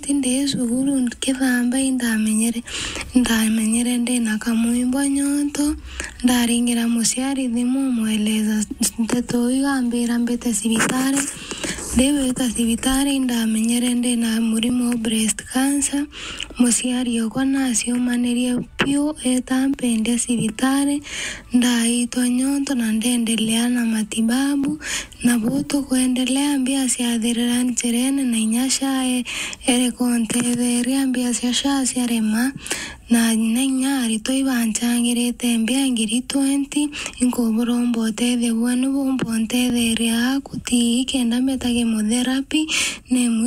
tinde sukuru kithamba indamenyere ndina kamwimbo nyonto ndaringira muciari thimu mweleza nteto igambira mbete cibitari ndeweta cibitari ndamenyere ndina murimo breast cancer muciari okwa naciumanirie piu etampende cibitari ndaitwa nyonto na ndendelea na matibabu na buto kuendelea mbia ciathirira njerene na inyashae ere kontetheria mbia cia ciarema na nyari to ibanchangirite mbia ngiri 20 inkuburombo tethe bwanu bombo ntetheria kuti kenda metage chemotherapy ne